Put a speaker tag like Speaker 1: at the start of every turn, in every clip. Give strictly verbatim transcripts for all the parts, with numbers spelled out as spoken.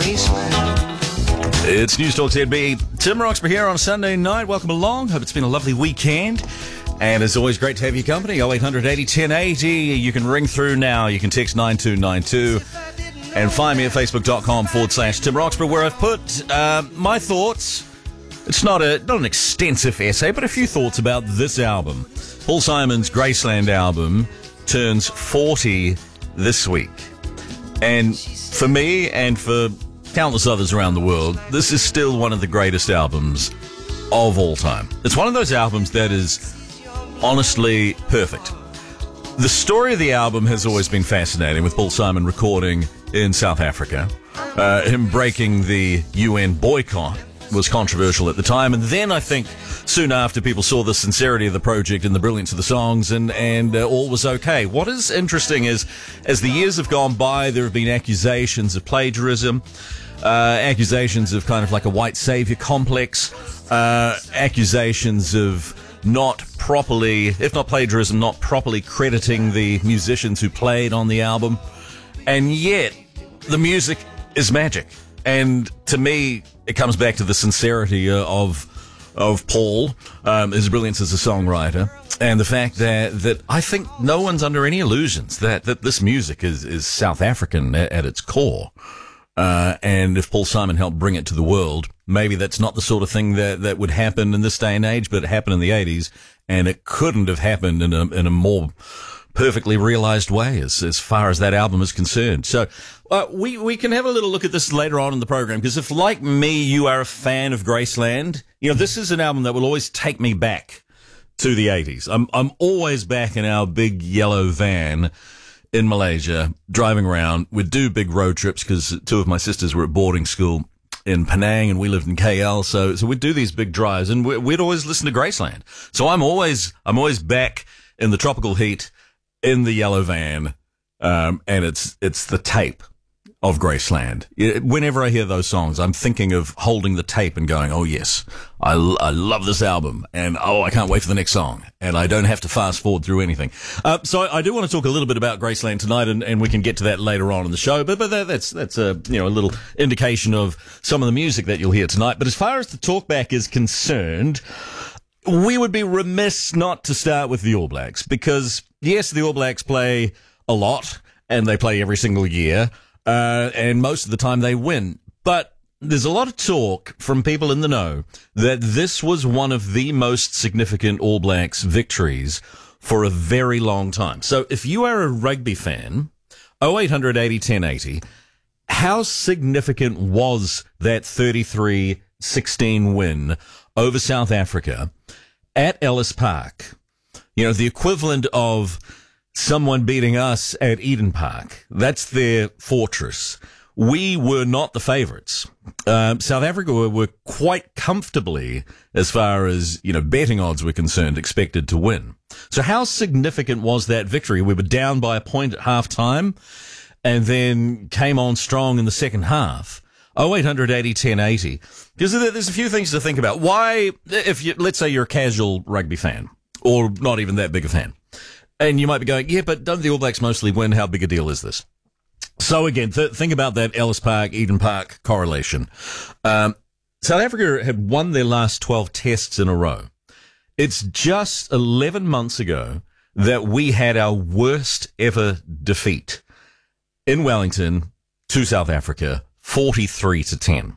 Speaker 1: Graceland.
Speaker 2: It's News Talk Z B. Tim Roxburgh here on a Sunday night. Welcome along. Hope it's been a lovely weekend. And it's always great to have your company. oh eight hundred eighty ten eighty. You can ring through now. You can text nine two nine two. And find me at facebook.com forward slash Tim Roxburgh, where I've put uh, my thoughts. It's not a not an extensive essay, but a few thoughts about this album. Paul Simon's Graceland album turns forty this week. And for me and for countless others around the world, this is still one of the greatest albums of all time. It's one of those albums that is honestly perfect. The story of the album has always been fascinating, with Paul Simon recording in South Africa. Uh, him breaking the U N boycott was controversial at the time, and then I think soon after people saw the sincerity of the project and the brilliance of the songs, and, and uh, all was okay. What is interesting is, as the years have gone by, there have been accusations of plagiarism, uh, accusations of kind of like a white savior complex, uh, accusations of not properly, if not plagiarism, not properly crediting the musicians who played on the album. And yet, the music is magic. And to me, it comes back to the sincerity uh, of of Paul, um, his brilliance as a songwriter, and the fact that, that I think no one's under any illusions that, that this music is, is South African at, at its core. Uh, and if Paul Simon helped bring it to the world, maybe that's not the sort of thing that, that would happen in this day and age, but it happened in the eighties, and it couldn't have happened in a, in a more perfectly realized way as, as far as that album is concerned. So, uh, we, we can have a little look at this later on in the program, because if, like me, you are a fan of Graceland, you know, this is an album that will always take me back to the eighties. I'm, I'm always back in our big yellow van in Malaysia, driving around. We'd do big road trips because two of my sisters were at boarding school in Penang and we lived in K L. So, so we'd do these big drives and we'd always listen to Graceland. So I'm always, I'm always back in the tropical heat in the yellow van. Um, and it's, it's the tape of Graceland. Whenever I hear those songs, I'm thinking of holding the tape and going, oh yes, I, I love this album, and oh, I can't wait for the next song, and I don't have to fast forward through anything. Uh, so I do want to talk a little bit about Graceland tonight, and, and we can get to that later on in the show, but, but that, that's, that's a, you know, a little indication of some of the music that you'll hear tonight. But as far as the talkback is concerned, we would be remiss not to start with the All Blacks, because yes, the All Blacks play a lot, and they play every single year. Uh, and most of the time they win. But there's a lot of talk from people in the know that this was one of the most significant All Blacks victories for a very long time. So if you are a rugby fan, oh eight hundred eighty ten eighty, how significant was that thirty-three sixteen win over South Africa at Ellis Park? You know, the equivalent of someone beating us at Eden Park. That's their fortress. We were not the favourites. Um, South Africa were, were quite comfortably, as far as, you know, betting odds were concerned, expected to win. So how significant was that victory? We were down by a point at half time and then came on strong in the second half. oh eight hundred eighty ten eighty. Because there's a few things to think about. Why, if you, let's say you're a casual rugby fan, or not even that big a fan, and you might be going, yeah, but don't the All Blacks mostly win? How big a deal is this? So again, th- think about that Ellis Park, Eden Park correlation. Um, South Africa had won their last twelve tests in a row. It's just eleven months ago that we had our worst ever defeat in Wellington to South Africa, forty-three to ten.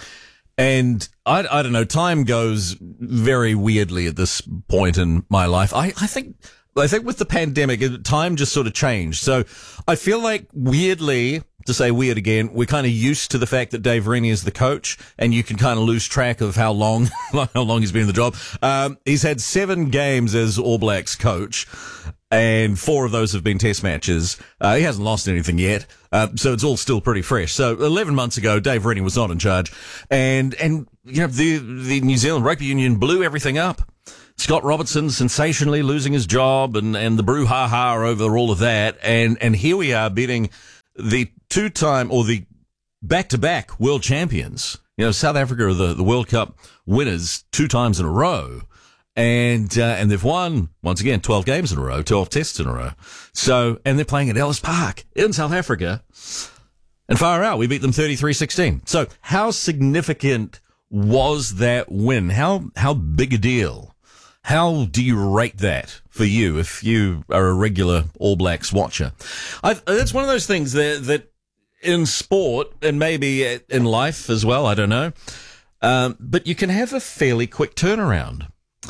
Speaker 2: And I, I don't know, time goes very weirdly at this point in my life. I, I think... I think with the pandemic, time just sort of changed. So I feel like, weirdly, to say weird again, we're kind of used to the fact that Dave Rennie is the coach, and you can kind of lose track of how long, how long he's been in the job. Um, he's had seven games as All Blacks coach, and four of those have been test matches. Uh, he hasn't lost anything yet. Uh, so it's all still pretty fresh. So eleven months ago, Dave Rennie was not in charge, and, and, you know, the, the New Zealand Rugby Union blew everything up. Scott Robertson sensationally losing his job, and, and the brouhaha over all of that. And, and here we are beating the two-time, or the back-to-back world champions. You know, South Africa are the, the World Cup winners two times in a row. And, uh, and they've won, once again, twelve games in a row, twelve tests in a row. So, and they're playing at Ellis Park in South Africa. And far out, we beat them thirty-three sixteen. So how significant was that win? How how big a deal? How do you rate that for you if you are a regular All Blacks watcher? I've, that's one of those things that, that in sport and maybe in life as well, I don't know, um, but you can have a fairly quick turnaround.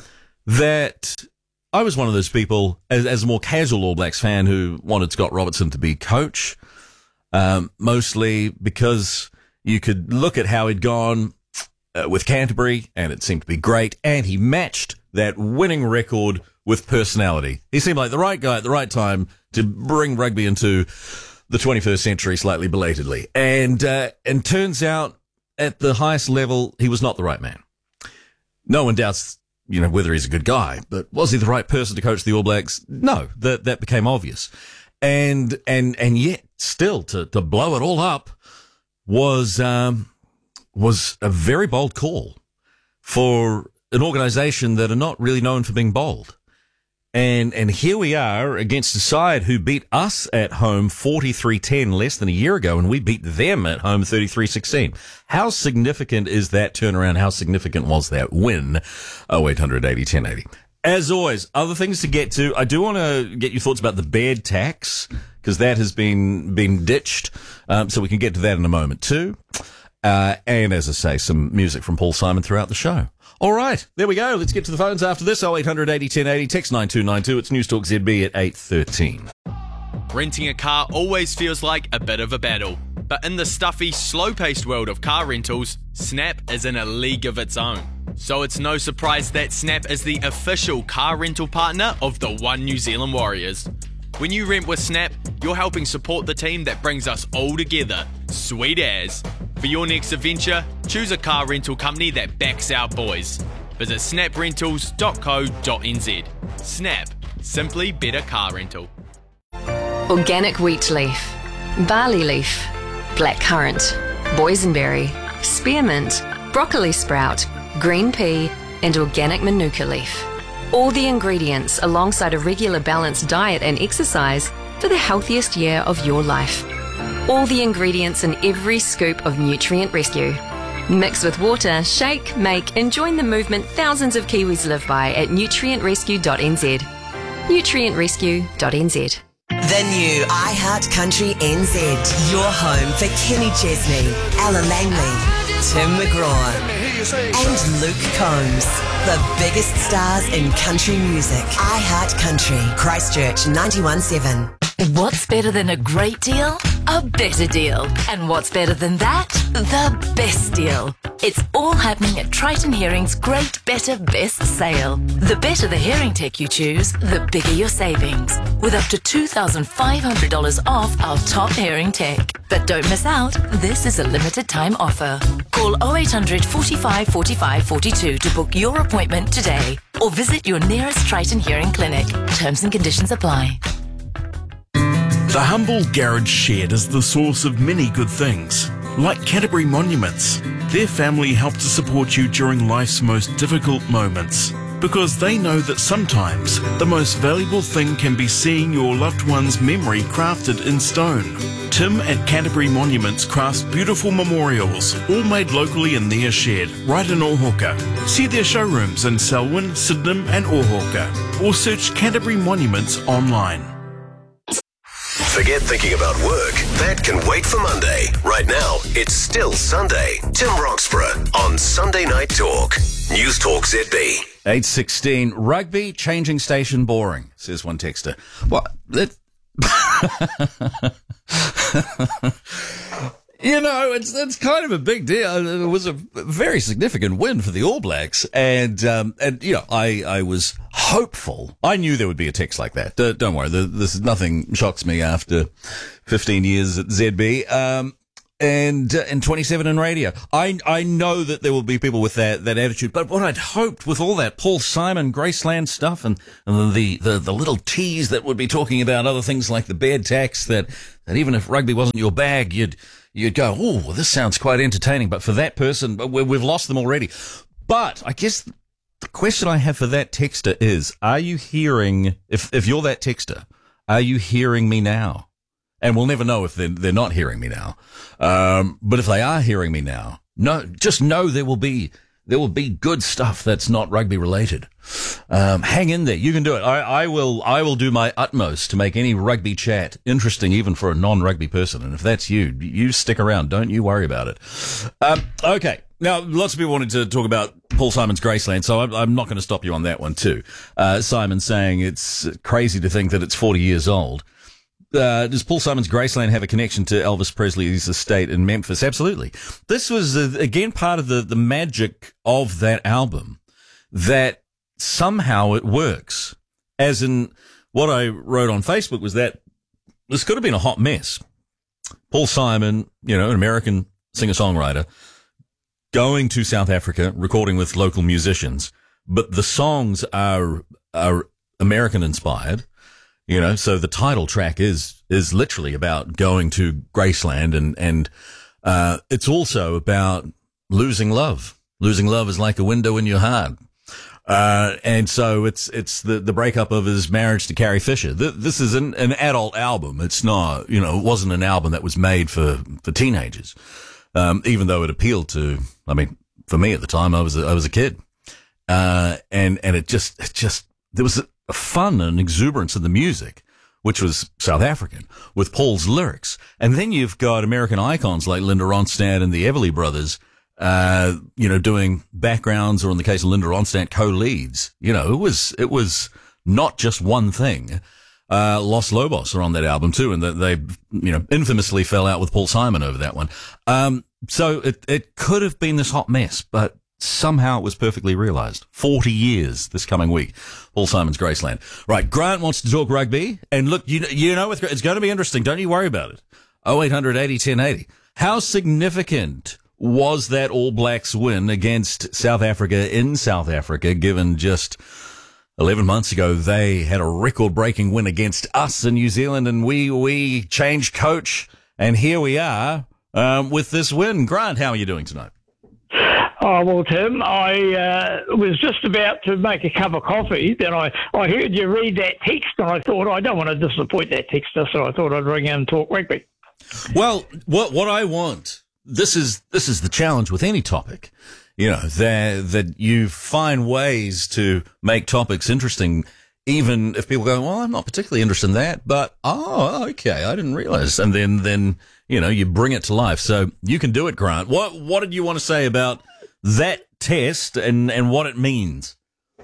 Speaker 2: That I was one of those people, as, as a more casual All Blacks fan, who wanted Scott Robertson to be coach, um, mostly because you could look at how he'd gone uh, with Canterbury, and it seemed to be great, and he matched that winning record with personality. He seemed like the right guy at the right time to bring rugby into the twenty-first century slightly belatedly. And, uh, and turns out at the highest level, he was not the right man. No one doubts, you know, whether he's a good guy, but was he the right person to coach the All Blacks? No, that, that became obvious. And, and, and yet still to, to blow it all up was, um, was a very bold call for an organization that are not really known for being bold. And, and here we are against a side who beat us at home forty-three ten less than a year ago, and we beat them at home thirty-three sixteen. How significant is that turnaround? How significant was that win? oh eight hundred eighty ten eighty. As always, other things to get to. I do want to get your thoughts about the bed tax, because that has been, been ditched. Um, so we can get to that in a moment too. Uh, and as I say, some music from Paul Simon throughout the show. All right, there we go. Let's get to the phones after this. oh eight hundred eighty ten eighty, text nine two nine two. It's News Talk Z B at eight thirteen.
Speaker 1: Renting a car always feels like a bit of a battle. But in the stuffy, slow-paced world of car rentals, Snap is in a league of its own. So it's no surprise that Snap is the official car rental partner of the One New Zealand Warriors. When you rent with Snap, you're helping support the team that brings us all together. Sweet as. For your next adventure, choose a car rental company that backs our boys. Visit snap rentals dot co dot n z. Snap. Simply better car rental.
Speaker 3: Organic wheat leaf, barley leaf, blackcurrant, boysenberry, spearmint, broccoli sprout, green pea, and organic manuka leaf. All the ingredients alongside a regular balanced diet and exercise for the healthiest year of your life. All the ingredients in every scoop of Nutrient Rescue. Mix with water, shake, make, and join the movement thousands of Kiwis live by at nutrient rescue dot n z. nutrient rescue dot n z.
Speaker 4: The new iHeartCountry N Z. Your home for Kenny Chesney, Ella Langley, Tim McGraw, and Luke Combs. The biggest stars in country music. iHeartCountry, Christchurch ninety-one point seven.
Speaker 5: What's better than a great deal? A better deal. And what's better than that? The best deal. It's all happening at Triton Hearing's Great Better Best Sale. The better the hearing tech you choose, the bigger your savings. With up to two thousand five hundred dollars off our top hearing tech. But don't miss out, this is a limited time offer. Call oh eight hundred, forty-five, forty-five, forty-two to book your appointment today. Or visit your nearest Triton Hearing clinic. Terms and conditions apply.
Speaker 6: The humble garage shed is the source of many good things, like Canterbury Monuments. Their family help to support you during life's most difficult moments, because they know that sometimes the most valuable thing can be seeing your loved one's memory crafted in stone. Tim at Canterbury Monuments crafts beautiful memorials, all made locally in their shed, right in Ohauka. See their showrooms in Selwyn, Sydenham and Ohauka, or search Canterbury Monuments online.
Speaker 7: Forget thinking about work. That can wait for Monday. Right now, it's still Sunday. Tim Roxburgh on Sunday Night Talk. News Talk Z B.
Speaker 2: eight sixteen. Rugby, changing station, boring, says one texter. Well, that... You know, it's it's kind of a big deal. It was a very significant win for the All Blacks, and um, and you know, I I was hopeful. I knew there would be a text like that. D- don't worry, this is nothing shocks me after fifteen years at Z B. Um, and uh, and twenty-seven in radio. I I know that there will be people with that that attitude. But what I'd hoped with all that Paul Simon, Graceland stuff, and, and the, the the little tease that would be talking about other things like the bed tax, that that even if rugby wasn't your bag, you'd you'd go, oh, well, this sounds quite entertaining. But for that person, we've lost them already. But I guess the question I have for that texter is: are you hearing? If if you're that texter, are you hearing me now? and we'll never know if they're, they're not hearing me now. Um, but if they are hearing me now, no, just know there will be, there will be good stuff that's not rugby related. Um, hang in there. You can do it. I, I will, I will do my utmost to make any rugby chat interesting, even for a non-rugby person. And if that's you, you stick around. Don't you worry about it. Um, okay. Now, lots of people wanted to talk about Paul Simon's Graceland, so I'm, I'm not going to stop you on that one too. Uh, Simon saying it's crazy to think that it's forty years old. Uh, does Paul Simon's Graceland have a connection to Elvis Presley's estate in Memphis? Absolutely. This was, uh, again, part of the, the magic of that album, that somehow it works. As in, what I wrote on Facebook was that this could have been a hot mess. Paul Simon, you know, an American singer-songwriter, going to South Africa, recording with local musicians, but the songs are are American-inspired. You know, so the title track is, is literally about going to Graceland, and, and, uh, it's also about losing love. Losing love is like a window in your heart. Uh, and so it's, it's the, the breakup of his marriage to Carrie Fisher. Th- this is an, an adult album. It's not, you know, it wasn't an album that was made for, for teenagers. Um, even though it appealed to, I mean, for me at the time, I was, a, I was a kid. Uh, and, and it just, it just, there was a, a fun and exuberance in the music, which was South African, with Paul's lyrics. And then you've got American icons like Linda Ronstadt and the Everly Brothers, uh, you know, doing backgrounds, or in the case of Linda Ronstadt, co-leads. You know, it was, it was not just one thing. Uh, Los Lobos are on that album too, and they, you know, infamously fell out with Paul Simon over that one. Um, so it, it could have been this hot mess, but somehow it was perfectly realised. Forty years this coming week. Paul Simon's Graceland. Right, Grant wants to talk rugby, and look, you you know it's going to be interesting. Don't you worry about it. oh eight hundred eighty ten eighty. How significant was that All Blacks win against South Africa in South Africa, given just eleven months ago they had a record-breaking win against us in New Zealand, and we we changed coach, and here we are um, with this win. Grant, how are you doing tonight?
Speaker 8: Oh, well, Tim, I uh, was just about to make a cup of coffee. Then I, I heard you read that text, and I thought, I don't want to disappoint that texter, so I thought I'd ring in and talk rugby.
Speaker 2: Well, what what I want, this is this is the challenge with any topic, you know, that that you find ways to make topics interesting, even if people go, well, I'm not particularly interested in that, but, oh, okay, I didn't realize. And then, then you know, you bring it to life. So you can do it, Grant. What what did you want to say about that test and, and what it means?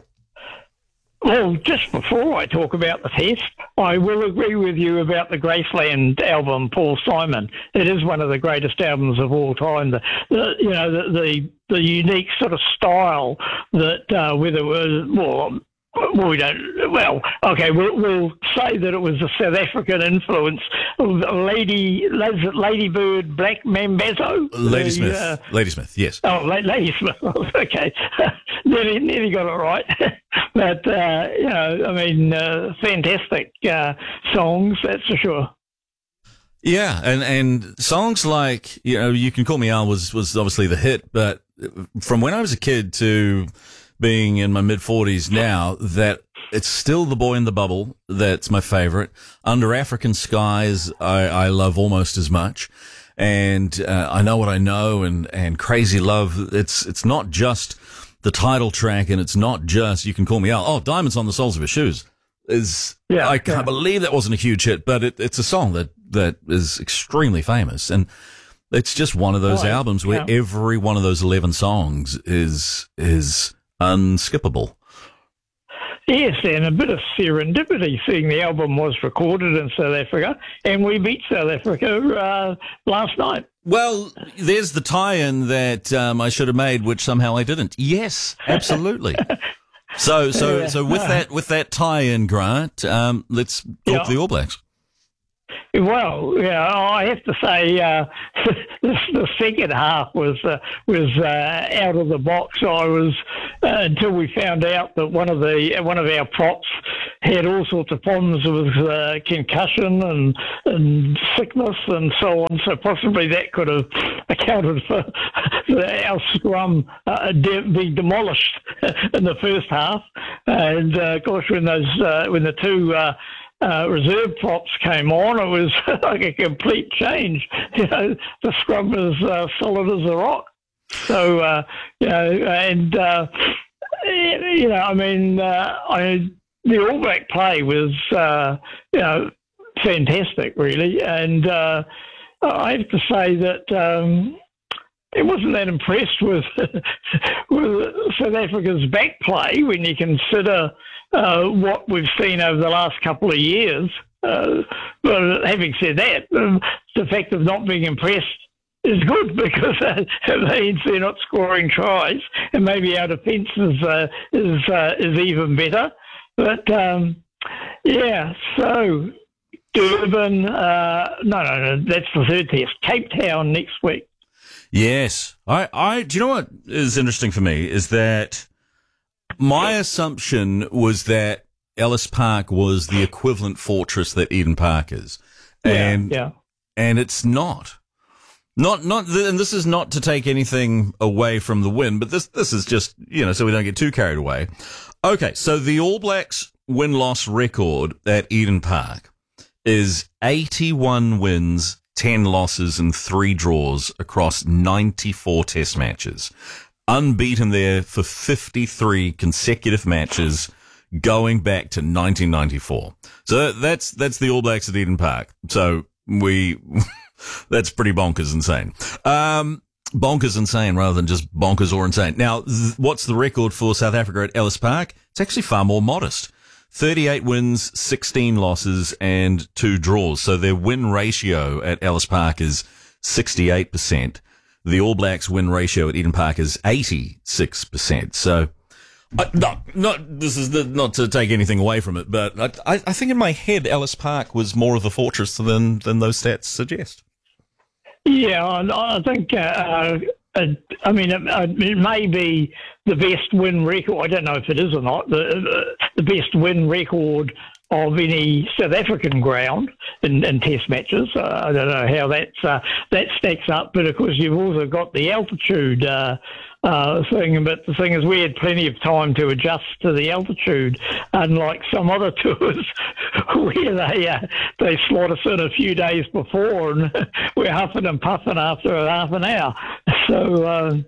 Speaker 8: Well, just before I talk about the test, I will agree with you about the Graceland album, Paul Simon. It is one of the greatest albums of all time. The, the you know, the, the the unique sort of style that uh, whether it was, well, well, we don't, well, okay, we'll, we'll say that it was a South African influence. Lady, Lady Bird, Black Mambazo?
Speaker 2: Lady
Speaker 8: the,
Speaker 2: Smith.
Speaker 8: Uh,
Speaker 2: Lady Smith, yes.
Speaker 8: Oh, Lady Smith. Okay. nearly, nearly got it right. But, uh, you know, I mean, uh, fantastic uh, songs, that's for sure.
Speaker 2: Yeah, and, and songs like, you know, You Can Call Me Al was, was obviously the hit, but from when I was a kid to being in my mid-forties now, that it's still The Boy in the Bubble that's my favorite. Under African Skies, I, I love almost as much. And uh, I Know What I Know and, and Crazy Love, it's it's not just the title track, and it's not just You Can Call Me Al. Oh, Diamonds on the Soles of His Shoes is,
Speaker 8: yeah,
Speaker 2: I can't
Speaker 8: yeah.
Speaker 2: believe that wasn't a huge hit, but it, it's a song that, that is extremely famous. And it's just one of those
Speaker 8: oh,
Speaker 2: albums where
Speaker 8: yeah.
Speaker 2: every one of those eleven songs is is unskippable.
Speaker 8: Yes, and a bit of serendipity, seeing the album was recorded in South Africa, and we beat South Africa uh, last night.
Speaker 2: Well, there's the tie-in that um, I should have made, which somehow I didn't. Yes, absolutely. so, so,
Speaker 8: Yeah.
Speaker 2: so with that, with that tie-in, Grant, um, let's talk
Speaker 8: Yeah.
Speaker 2: to the All Blacks.
Speaker 8: Well, yeah, I have to say uh, this, the second half was uh, was uh, out of the box. I was uh, until we found out that one of the one of our props had all sorts of problems with uh, concussion and, and sickness and so on. So possibly that could have accounted for, for our scrum uh, de- being demolished in the first half. And uh, of course, when those uh, when the two uh, uh, reserve props came on, it was like a complete change. You know, the scrum was uh, solid as a rock. So, uh, you know, and, uh, you know, I mean, uh, I, the All Black play was, uh, you know, fantastic, really. And uh, I have to say that um, I wasn't that impressed with, with South Africa's back play when you consider uh, what we've seen over the last couple of years. Uh, but having said that, um, the fact of not being impressed is good, because uh, it means they're not scoring tries, and maybe our defence is uh, is uh, is even better. But um, yeah, so Durban, uh, no, no, no, that's the third test. Cape Town next week.
Speaker 2: Yes, I, I. Do you know what is interesting for me is that my assumption was that Ellis Park was the equivalent fortress that Eden Park is, and
Speaker 8: yeah, yeah.
Speaker 2: and it's not. Not, not, and this is not to take anything away from the win, but this, this is just, you know, so we don't get too carried away. Okay. So the All Blacks win-loss record at Eden Park is eighty-one wins, ten losses and three draws across ninety-four test matches. Unbeaten there for fifty-three consecutive matches going back to nineteen ninety-four. So that's, that's the All Blacks at Eden Park. So we, that's pretty bonkers insane. Um, bonkers insane rather than just bonkers or insane. Now, th- what's the record for South Africa at Ellis Park? It's actually far more modest. thirty-eight wins, sixteen losses, and two draws. So their win ratio at Ellis Park is sixty-eight percent. The All Blacks win ratio at Eden Park is eighty-six percent. So, uh, no, not, this is the, not to take anything away from it, but I, I think in my head, Ellis Park was more of a fortress than, than those stats suggest.
Speaker 8: Yeah, I think, uh, uh, I mean, it, it may be the best win record. I don't know if it is or not. The, the best win record of any South African ground in, in test matches. Uh, I don't know how that's, uh, that stacks up, but of course you've also got the altitude uh, uh, thing. But the thing is, we had plenty of time to adjust to the altitude, unlike some other tours where they uh, they slot us in a few days before, and we're huffing and puffing after a half an hour. So. Uh,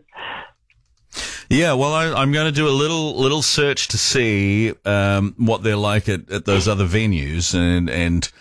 Speaker 2: Yeah, well, I, I'm going to do a little little search to see um, what they're like at, at those other venues, and and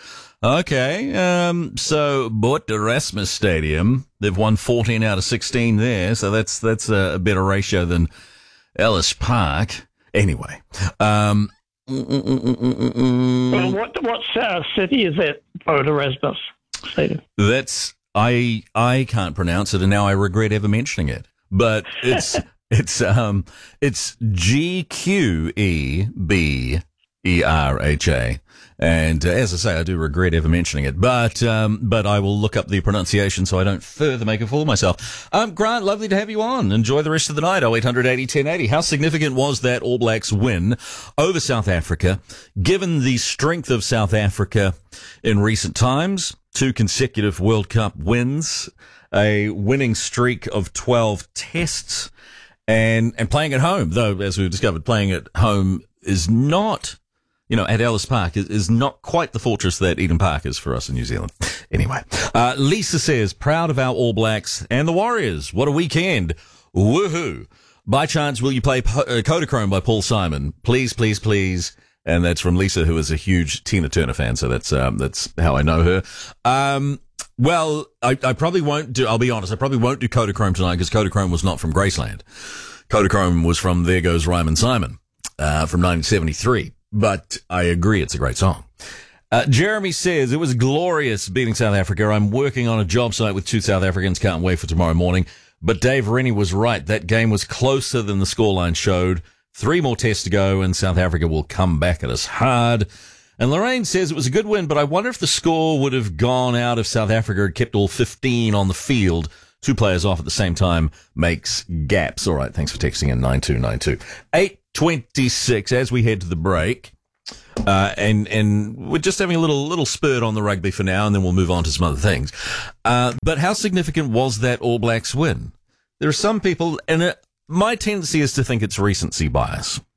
Speaker 2: okay, um, so Bort Erasmus Stadium, they've won fourteen out of sixteen there, so that's that's a, a better ratio than Ellis Park. Anyway, um, mm, mm, mm, mm, mm.
Speaker 8: Well, what what uh, city is that? Bort Erasmus Stadium.
Speaker 2: That's I I can't pronounce it, and now I regret ever mentioning it, but it's. It's, um, it's G Q E B E R H A. And uh, as I say, I do regret ever mentioning it, but, um, but I will look up the pronunciation so I don't further make a fool of myself. Um, Grant, lovely to have you on. Enjoy the rest of the night. oh eight hundred eighty ten eighty. How significant was that All Blacks win over South Africa, given the strength of South Africa in recent times? Two consecutive World Cup wins, a winning streak of twelve tests, And, and playing at home, though, as we've discovered, playing at home is not, you know, at Ellis Park is, is not quite the fortress that Eden Park is for us in New Zealand. Anyway, uh, Lisa says, proud of our All Blacks and the Warriors. What a weekend. Woohoo. By chance, will you play po- uh, Kodachrome by Paul Simon? Please, please, please. And that's from Lisa, who is a huge Tina Turner fan. So that's, um, that's how I know her. Um, Well, I, I probably won't do, I'll be honest, I probably won't do Kodachrome tonight because Kodachrome was not from Graceland. Kodachrome was from There Goes Ryman Simon, uh, from nineteen seventy-three. But I agree, it's a great song. Uh, Jeremy says, it was glorious beating South Africa. I'm working on a job site with two South Africans. Can't wait for tomorrow morning. But Dave Rennie was right. That game was closer than the scoreline showed. Three more tests to go and South Africa will come back at us hard. And Lorraine says it was a good win, but I wonder if the score would have gone out if South Africa had kept all fifteen on the field. Two players off at the same time makes gaps. All right, thanks for texting in nine two nine two. eight twenty-six as we head to the break. Uh, and, and we're just having a little, little spurt on the rugby for now, and then we'll move on to some other things. Uh, but how significant was that All Blacks win? There are some people, and it, my tendency is to think it's recency bias.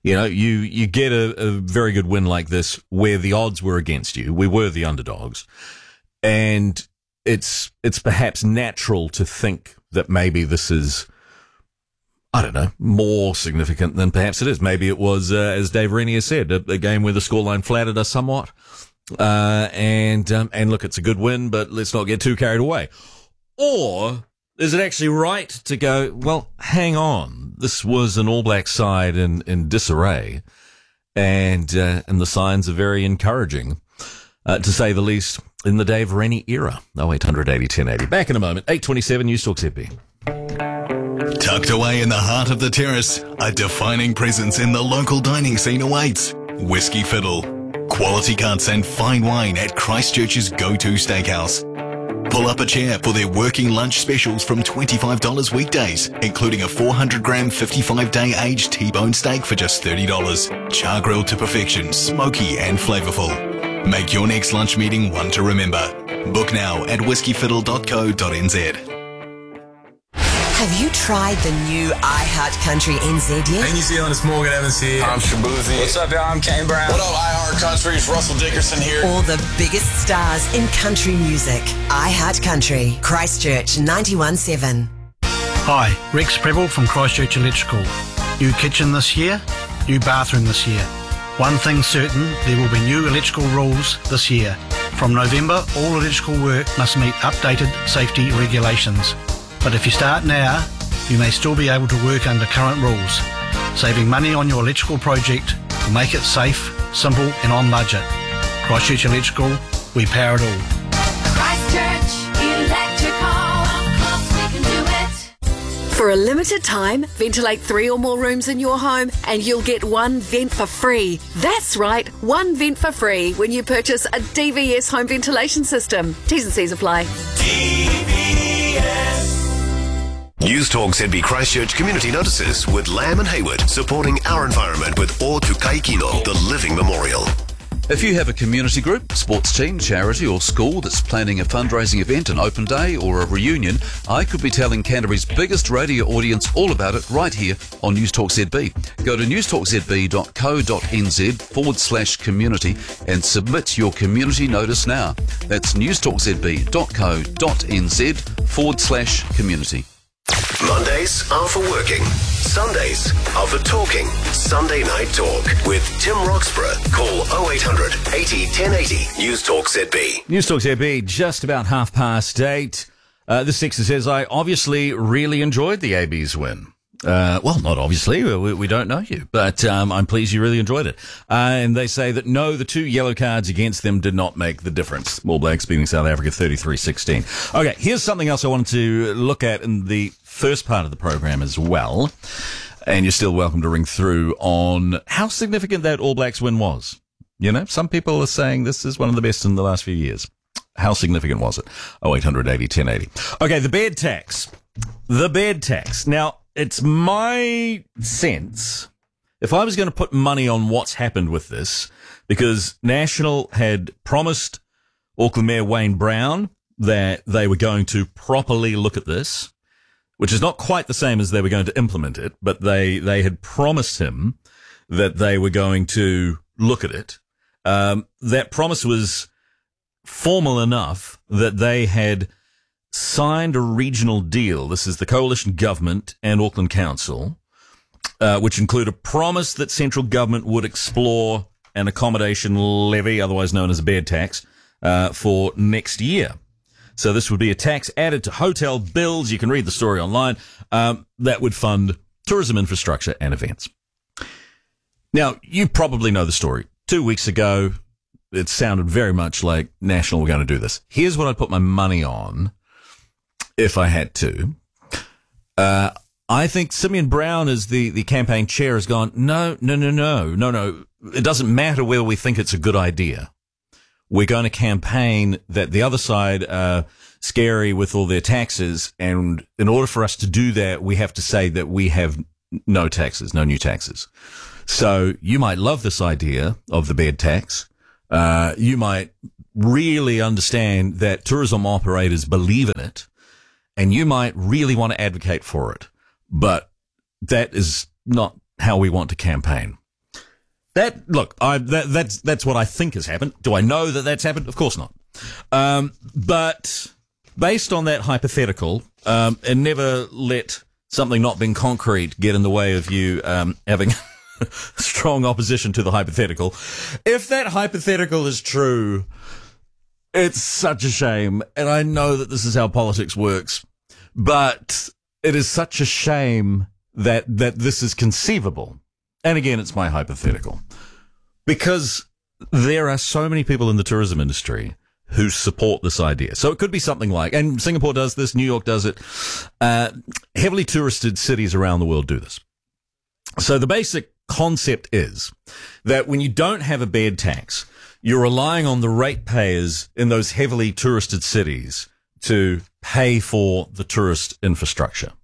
Speaker 2: You know, you, you get a, a very good win like this where the odds were against you. We were the underdogs. And it's, it's perhaps natural to think that maybe this is, I don't know, more significant than perhaps it is. Maybe it was, uh, as Dave Rennie has said, a, a game where the scoreline flattered us somewhat. Uh, and, um, and look, it's a good win, but let's not get too carried away. Or is it actually right to go, well, hang on, this was an All Black side in, in disarray, and uh, and the signs are very encouraging, uh, to say the least, in the Dave Rennie era. oh eight hundred eighty ten eighty. Back in a moment. eight twenty-seven News Talk Z B.
Speaker 9: Tucked away in the heart of the terrace, a defining presence in the local dining scene awaits. Whiskey Fiddle. Quality cuts and fine wine at Christchurch's go-to steakhouse. Pull up a chair for their working lunch specials from twenty-five dollars weekdays, including a four hundred gram fifty-five day aged T-bone steak for just thirty dollars. Char grilled to perfection, smoky and flavourful. Make your next lunch meeting one to remember. Book now at whiskey fiddle dot co dot n z.
Speaker 4: Have you tried the new iHeart Country N Z yet?
Speaker 10: Hey, New Zealand, it's Morgan Evans here.
Speaker 11: I'm Shabuzi.
Speaker 10: What's up, y'all? I'm Kane Brown.
Speaker 11: What up, iHeart Country? It's Russell Dickerson here.
Speaker 4: All the biggest stars in country music. iHeart Country, Christchurch ninety-one point seven.
Speaker 12: Hi, Rex Preble from Christchurch Electrical. New kitchen this year, new bathroom this year. One thing's certain, there will be new electrical rules this year. From November, all electrical work must meet updated safety regulations. But if you start now, you may still be able to work under current rules. Saving money on your electrical project will make it safe, simple and on budget. Christchurch Electrical, we power it all.
Speaker 13: Christchurch Electrical, we can do it.
Speaker 14: For a limited time, ventilate three or more rooms in your home and you'll get one vent for free. That's right, one vent for free when you purchase a D V S home ventilation system. T's and C's apply.
Speaker 7: D V S. News Talk Z B Christchurch Community Notices with Lamb and Hayward, supporting our environment with O Tukaikino, the Living Memorial.
Speaker 15: If you have a community group, sports team, charity or school that's planning a fundraising event, an open day or a reunion, I could be telling Canterbury's biggest radio audience all about it right here on News Talk Z B. Go to newstalkzb dot co dot n z forward slash community and submit your community notice now. That's newstalkzb dot co dot n z forward slash community.
Speaker 7: Mondays are for working. Sundays are for talking. Sunday Night Talk with Tim Roxburgh. Call oh eight hundred eighty ten eighty. News Talk Z B.
Speaker 2: News Talk Z B, just about half past eight. Uh, this texter says, I obviously really enjoyed the A B's win. Uh, well, not obviously, we, we don't know you, but um, I'm pleased you really enjoyed it. Uh, and they say that no, the two yellow cards against them did not make the difference. All Blacks beating South Africa thirty-three sixteen. Okay, here's something else I wanted to look at in the first part of the program as well. And you're still welcome to ring through on how significant that All Blacks win was. You know, some people are saying this is one of the best in the last few years. How significant was it? oh eight hundred eighty ten eighty. Okay, the bed tax. The bed tax. Now, it's my sense, if I was going to put money on what's happened with this, because National had promised Auckland Mayor Wayne Brown that they were going to properly look at this, which is not quite the same as they were going to implement it, but they, they had promised him that they were going to look at it. Um, that promise was formal enough that they had signed a regional deal. This is the coalition government and Auckland Council, uh, which include a promise that central government would explore an accommodation levy, otherwise known as a bed tax, uh, for next year. So this would be a tax added to hotel bills. You can read the story online. Um, that would fund tourism infrastructure and events. Now, you probably know the story. Two weeks ago, it sounded very much like National were going to do this. Here's what I'd put my money on if I had to. Uh, I think Simeon Brown, as the, the campaign chair, has gone, no, no, no, no, no, no. It doesn't matter whether we think it's a good idea. We're going to campaign that the other side are scary with all their taxes. And in order for us to do that, we have to say that we have no taxes, no new taxes. So you might love this idea of the bed tax. Uh, you might really understand that tourism operators believe in it. And you might really want to advocate for it, but that is not how we want to campaign. That look, I that, that's that's what I think has happened. Do I know that that's happened? Of course not. Um, but based on that hypothetical, um, and never let something not being concrete get in the way of you um, having strong opposition to the hypothetical. If that hypothetical is true, it's such a shame, and I know that this is how politics works, but it is such a shame that that this is conceivable. And again, it's my hypothetical. Because there are so many people in the tourism industry who support this idea. So it could be something like, and Singapore does this, New York does it, uh, heavily touristed cities around the world do this. So the basic concept is that when you don't have a bed tax, you're relying on the ratepayers in those heavily touristed cities to pay for the tourist infrastructure.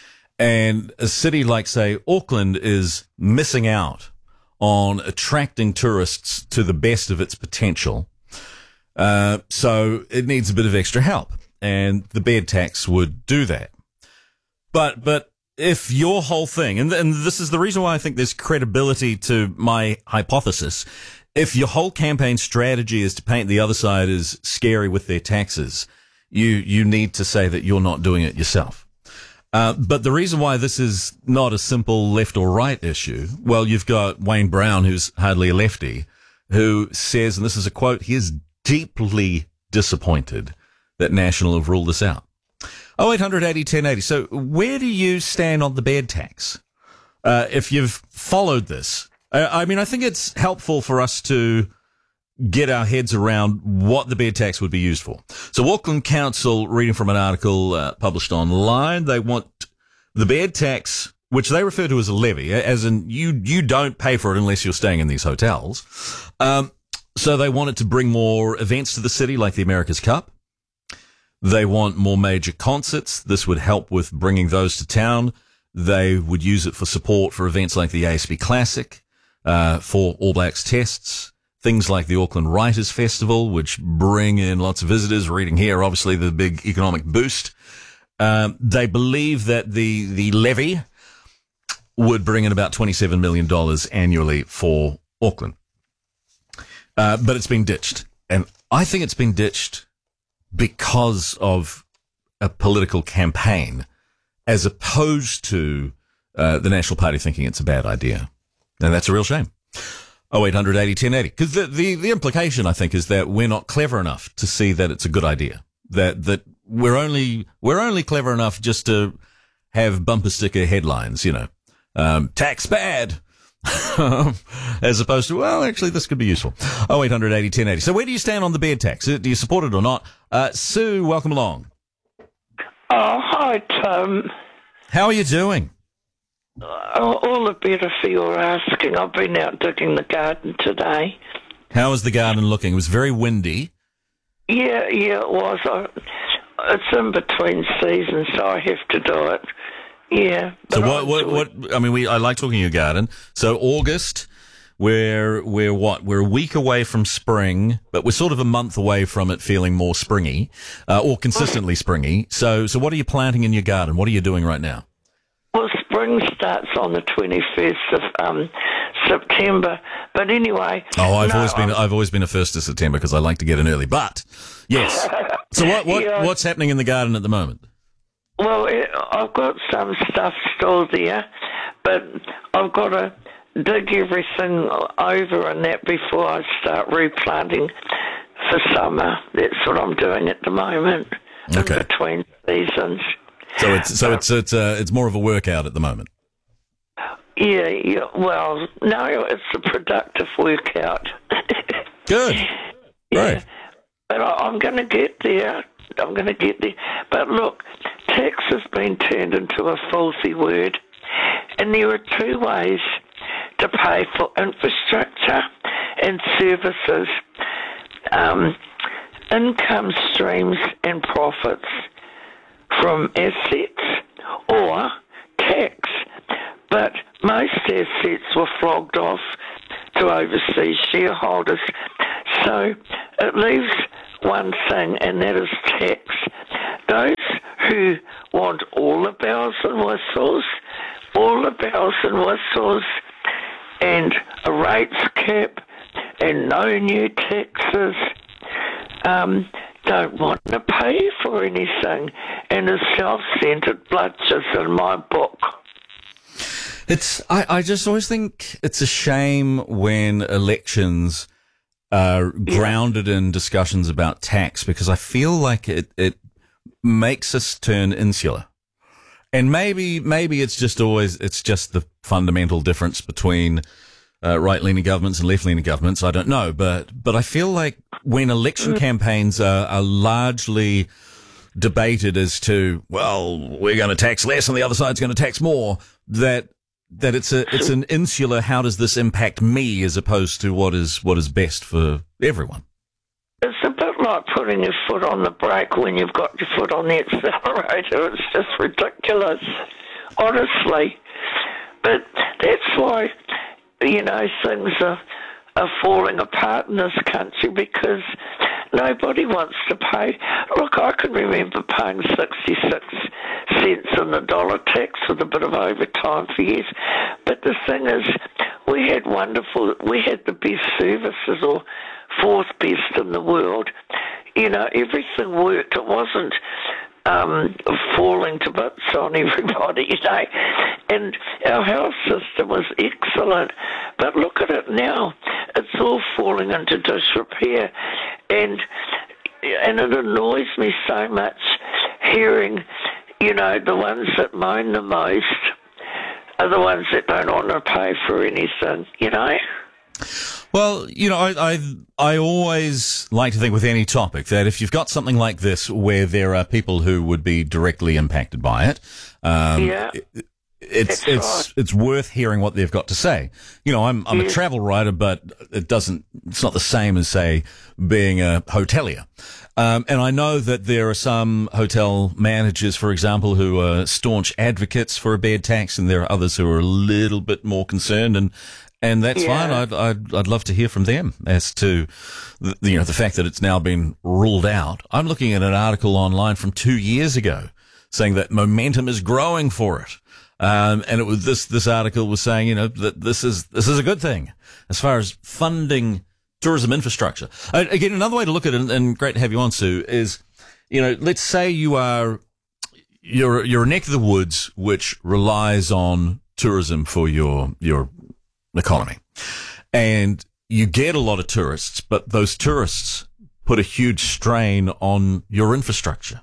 Speaker 2: And a city like, say, Auckland is missing out on attracting tourists to the best of its potential. Uh, so it needs a bit of extra help, and the bed tax would do that. But, but if your whole thing, and, and this is the reason why I think there's credibility to my hypothesis, if your whole campaign strategy is to paint the other side as scary with their taxes, you, you need to say that you're not doing it yourself. Uh, but the reason why this is not a simple left or right issue, well, you've got Wayne Brown, who's hardly a lefty, who says, and this is a quote, he is deeply disappointed that National have ruled this out. oh eight hundred eighty ten eighty. So where do you stand on the bed tax? Uh, if you've followed this, uh, I mean, I think it's helpful for us to get our heads around what the bed tax would be used for. So Auckland Council, reading from an article uh, published online, they want the bed tax, which they refer to as a levy, as in you, you don't pay for it unless you're staying in these hotels. Um, so they want it to bring more events to the city, like the America's Cup. They want more major concerts. This would help with bringing those to town. They would use it for support for events like the A S B Classic, uh, for All Blacks tests. Things like the Auckland Writers Festival, which bring in lots of visitors. Reading here, obviously, the big economic boost. Um, they believe that the, the levy would bring in about twenty-seven million dollars annually for Auckland. Uh, but it's been ditched. And I think it's been ditched because of a political campaign, as opposed to uh, the National Party thinking it's a bad idea. And that's a real shame. oh eight hundred eighty ten eighty. Because the, the, the implication, I think, is that we're not clever enough to see that it's a good idea. That, that we're only, we're only clever enough just to have bumper sticker headlines, you know, um, tax bad, as opposed to, well, actually, this could be useful. oh eight hundred eighty ten eighty. So where do you stand on the bed tax? Do you support it or not? Uh, Sue, welcome along.
Speaker 16: Oh, hi, Tom.
Speaker 2: How are you doing?
Speaker 16: Uh, all the better for your asking. I've been out digging the garden today.
Speaker 2: How is the garden looking? It was very windy.
Speaker 16: Yeah, yeah, it was. I, it's in between seasons, so I have to do it. Yeah.
Speaker 2: So what, what, what, I mean, we, I like talking your garden. So August, we're, we're what? We're a week away from spring, but we're sort of a month away from it feeling more springy, uh, or consistently springy. So, so what are you planting in your garden? What are you doing right now?
Speaker 16: Well, spring starts on the twenty-first of um, September. But anyway.
Speaker 2: Oh, I've
Speaker 16: no,
Speaker 2: always been,
Speaker 16: I'm,
Speaker 2: I've always been a first of September because I like to get in early. But yes. So what, what,
Speaker 16: yeah.
Speaker 2: what's happening in the garden at the moment?
Speaker 16: Well, it, I've got some stuff still there, but I've got to dig everything over and that before I start replanting for summer. That's what I'm doing at the moment.
Speaker 2: Okay.
Speaker 16: In between seasons.
Speaker 2: So it's so it's it's uh, it's more of a workout at the moment.
Speaker 16: Yeah, yeah. Well, no, it's a productive workout.
Speaker 2: Good.
Speaker 16: Yeah.
Speaker 2: Right.
Speaker 16: But I, I'm going to get there. I'm going to get there. But look, tax has been turned into a filthy word, and there are two ways to pay for infrastructure and services: um, income streams and profits from assets, or tax. But most assets were flogged off to overseas shareholders. So it leaves one thing, and that is tax. Those who want all the bells and whistles, all the bells and whistles, and a rates cap and no new taxes, um, don't want to pay for anything, and is self-centred bludgers in my book.
Speaker 2: It's. I, I just always think it's a shame when elections are grounded in discussions about tax, because I feel like it, it makes us turn insular. And maybe maybe it's just always it's just the fundamental difference between uh, right-leaning governments and left-leaning governments. I don't know, but but I feel like when election campaigns are, are largely debated as to, well, we're going to tax less and the other side's going to tax more, that that it's a it's an insular, how does this impact me, as opposed to what is what is best for everyone.
Speaker 16: It's a bit like putting your foot on the brake when you've got your foot on the accelerator. It's just ridiculous, honestly. But that's why, you know, things are, are falling apart in this country, because nobody wants to pay. Look, I can remember paying sixty-six cents in the dollar tax with a bit of overtime for years. But the thing is, we had wonderful, we had the best services, or fourth best in the world. You know, everything worked. It wasn't um, falling to bits on everybody, you know. And our health system was excellent. But look at it now. It's all falling into disrepair. And and it annoys me so much hearing, you know, the ones that moan the most are the ones that don't want to pay for anything, you know.
Speaker 2: Well, you know, I, I I always like to think with any topic that if you've got something like this where there are people who would be directly impacted by it, um,
Speaker 16: yeah.
Speaker 2: it, it's
Speaker 16: That's
Speaker 2: it's
Speaker 16: right.
Speaker 2: it's worth hearing what they've got to say. You know, I'm I'm
Speaker 16: Yeah.
Speaker 2: a travel writer, but it doesn't. It's not the same as, say, being a hotelier. Um, and I know that there are some hotel managers, for example, who are staunch advocates for a bed tax, and there are others who are a little bit more concerned. And And that's
Speaker 16: Yeah.
Speaker 2: fine. I'd, I'd, I'd love to hear from them as to, the, you know, the fact that it's now been ruled out. I'm looking at an article online from two years ago saying that momentum is growing for it. Um, and it was this, this article was saying, you know, that this is, this is a good thing as far as funding tourism infrastructure. Uh, again, another way to look at it, and great to have you on, Sue, is, you know, let's say you are, you're, you're a neck of the woods which relies on tourism for your, your, economy, and you get a lot of tourists, but those tourists put a huge strain on your infrastructure,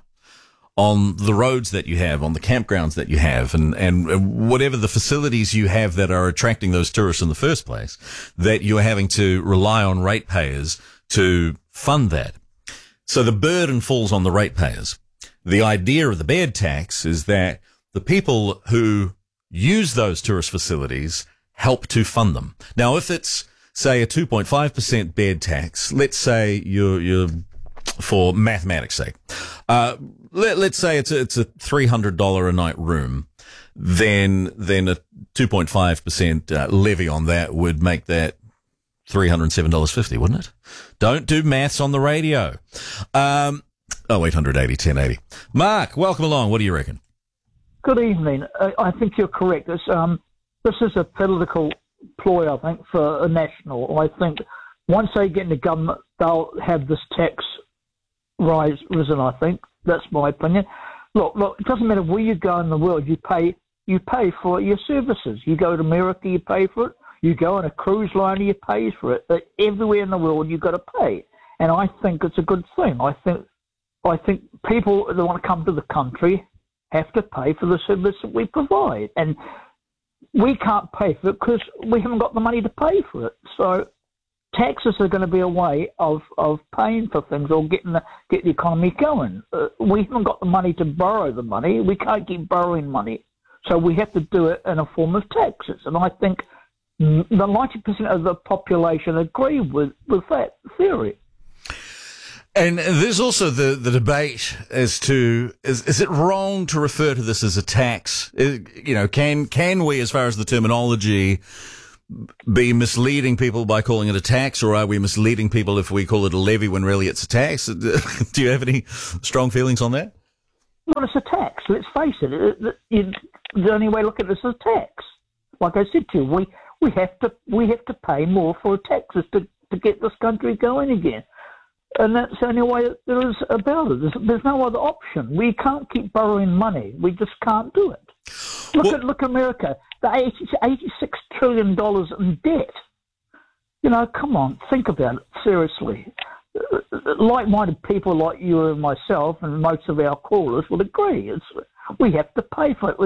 Speaker 2: on the roads that you have, on the campgrounds that you have, and, and whatever the facilities you have that are attracting those tourists in the first place, that you're having to rely on ratepayers to fund that. So the burden falls on the ratepayers. The idea of the bed tax is that the people who use those tourist facilities help to fund them. Now, if it's, say, a two point five percent bed tax, let's say you're, you're for mathematics' sake, uh, let, let's say it's a, it's a three hundred dollars a night room, then, then a two point five percent uh, levy on that would make that three hundred seven dollars fifty, wouldn't it? Don't do maths on the radio. Um, oh, eight hundred eighty ten eighty. Mark, welcome along. What do you reckon?
Speaker 17: Good evening. I, I think you're correct. It's, um, This is a political ploy, I think, for a national. I think once they get into government, they'll have this tax rise risen, I think. That's my opinion. Look, look, it doesn't matter where you go in the world, you pay you pay for your services. You go to America, you pay for it. You go on a cruise liner, you pay for it. But everywhere in the world, you've got to pay. And I think it's a good thing. I think I think people that want to come to the country have to pay for the service that we provide. And we can't pay for it because we haven't got the money to pay for it. So taxes are going to be a way of, of paying for things or getting the, get the economy going. Uh, we haven't got the money to borrow the money. We can't keep borrowing money. So we have to do it in a form of taxes. And I think the ninety percent of the population agree with, with that theory.
Speaker 2: And there's also the, the debate as to, is, is it wrong to refer to this as a tax? Is, you know, can, can we, as far as the terminology, be misleading people by calling it a tax, or are we misleading people if we call it a levy when really it's a tax? Do you have any strong feelings on that?
Speaker 17: Well, it's a tax. Let's face it. it, it, it the only way to look at this is a tax. Like I said to you, we, we have to we have to pay more for taxes to, to get this country going again. And that's the only way there is about it. There's, there's no other option. We can't keep borrowing money. We just can't do it. Look well, at look at America. The eighty-six trillion dollars in debt. You know, come on, think about it seriously. Like-minded people like you and myself and most of our callers will agree. It's, we have to pay for it.